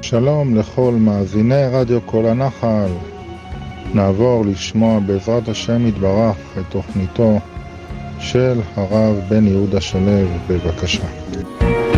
שלום לכל מאזיני רדיו כל הנחל. נעבור לשמוע בעזרת השם יתברך את תוכניתו של הרב בן יהודה שלו, בבקשה.